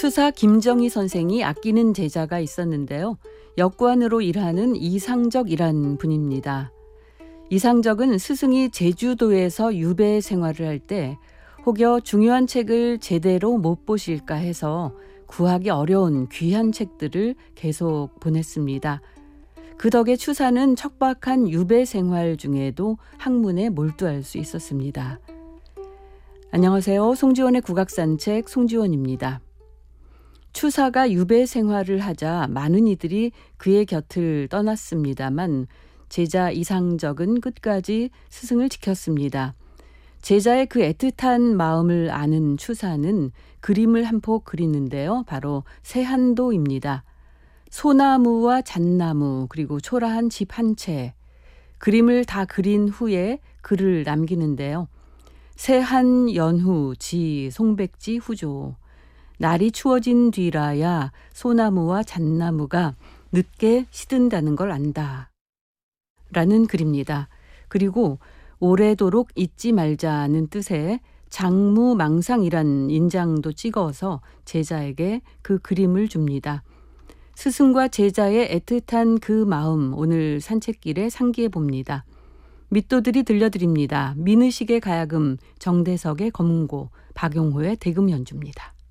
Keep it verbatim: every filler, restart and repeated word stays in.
추사 김정희 선생이 아끼는 제자가 있었는데요. 역관으로 일하는 이상적이란 분입니다. 이상적은 스승이 제주도에서 유배 생활을 할 때 혹여 중요한 책을 제대로 못 보실까 해서 구하기 어려운 귀한 책들을 계속 보냈습니다. 그 덕에 추사는 척박한 유배 생활 중에도 학문에 몰두할 수 있었습니다. 안녕하세요. 송지원의 국악산책 송지원입니다. 추사가 유배 생활을 하자 많은 이들이 그의 곁을 떠났습니다만 제자 이상적은 끝까지 스승을 지켰습니다. 제자의 그 애틋한 마음을 아는 추사는 그림을 한 폭 그리는데요. 바로 세한도입니다. 소나무와 잣나무 그리고 초라한 집 한 채, 그림을 다 그린 후에 글을 남기는데요. 세한 연후 지 송백지 후조, 날이 추워진 뒤라야 소나무와 잣나무가 늦게 시든다는 걸 안다 라는 글입니다. 그리고 오래도록 잊지 말자는 뜻의 장무망상이란 인장도 찍어서 제자에게 그 그림을 줍니다. 스승과 제자의 애틋한 그 마음, 오늘 산책길에 상기해 봅니다. 밑도들이 들려드립니다. 민의식의 가야금, 정대석의 검은고, 박용호의 대금 연주입니다.